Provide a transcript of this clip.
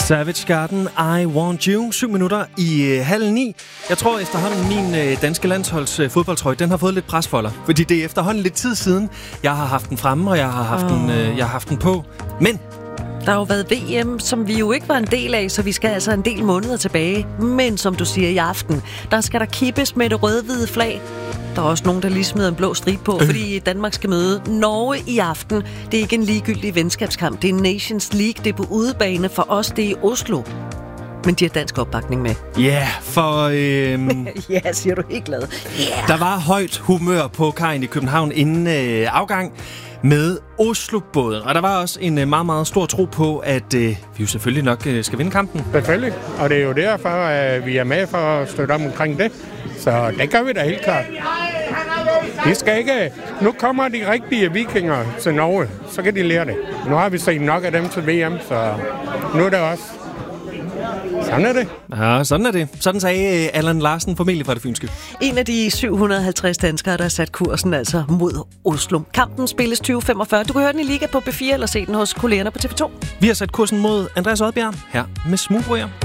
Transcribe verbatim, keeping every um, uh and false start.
Savage Garden, I Want You. Syv minutter i øh, halv ni. Jeg tror efterhånden, min øh, danske landsholds øh, fodboldtrøje, den har fået lidt pres for dig. Fordi det er efterhånden lidt tid siden, jeg har haft den fremme, og jeg har haft, oh. den, øh, jeg har haft den på. Men der har jo været V M, som vi jo ikke var en del af, så vi skal altså en del måneder tilbage. Men som du siger i aften, der skal der kippes med det rød-hvide flag. Der er også nogen, der lige smider en blå strip på, øh. fordi Danmark skal møde Norge i aften. Det er ikke en ligegyldig venskabskamp. Det er Nations League. Det er på udebane for os. Det er i Oslo. Men de har dansk opbakning med. Ja, yeah, for... Øhm, ja, siger du helt glad. Yeah. Der var højt humør på kajen i København inden øh, afgang med Oslo-båden. Og der var også en øh, meget, meget stor tro på, at øh, vi jo selvfølgelig nok øh, skal vinde kampen. Selvfølgelig. Og det er jo derfor, at vi er med for at støtte om omkring det. Så det gør vi da helt klart. Vi skal ikke... Nu kommer de rigtige vikinger til Norge, så kan de lære det. Nu har vi set nok af dem til V M, så nu er det også. Sådan er det. Ja, sådan er det. Sådan sagde Allan Larsen, formentlig fra det fynske. En af de syv hundrede og halvtreds danskere, der har sat kursen altså mod Oslo. Kampen spilles tyve femogfyrre. Du kan høre den i Liga på B fire eller se den hos kollegerne på T V to. Vi har sat kursen mod Andreas Odbjerg her med Smugbrøger.